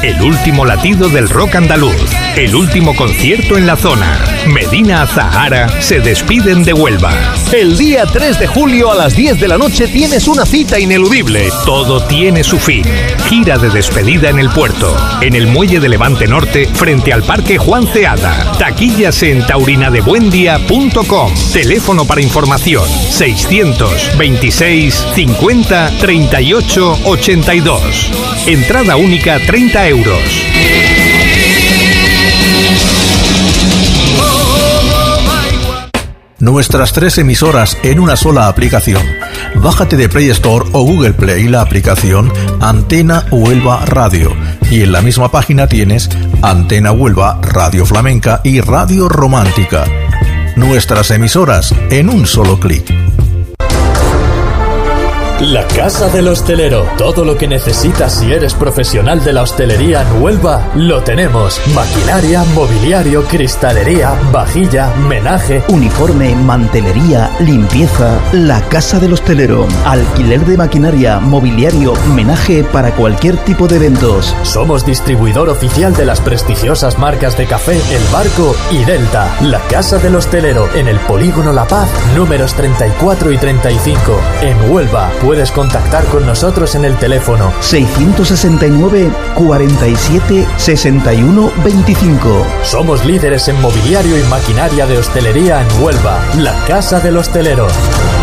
el último latido del rock andaluz, el último concierto en la zona. Medina Azahara se despiden de Huelva. El día 3 de julio a las 10 de la noche tienes una cita ineludible. Todo tiene su fin. Gira de despedida en el puerto, en el muelle de Levante Norte, frente al Parque Juan Ceada. Taquillas en taurinadebuendia.com. Teléfono para información 626 50 38 82. Entrada única 30 euros. Nuestras 3 emisoras en una sola aplicación. Bájate de Play Store o Google Play la aplicación Antena Huelva Radio y en la misma página tienes Antena Huelva, Radio Flamenca y Radio Romántica. Nuestras emisoras en un solo clic. La Casa del Hostelero. Todo lo que necesitas si eres profesional de la hostelería en Huelva, lo tenemos. Maquinaria, mobiliario, cristalería, vajilla, menaje, uniforme, mantelería, limpieza. La Casa del Hostelero. Alquiler de maquinaria, mobiliario, menaje para cualquier tipo de eventos. Somos distribuidor oficial de las prestigiosas marcas de café El Barco y Delta. La Casa del Hostelero, en el Polígono La Paz, números 34 y 35, en Huelva. Puedes contactar con nosotros en el teléfono 669 47 61 25. Somos líderes en mobiliario y maquinaria de hostelería en Huelva. La Casa del Hostelero.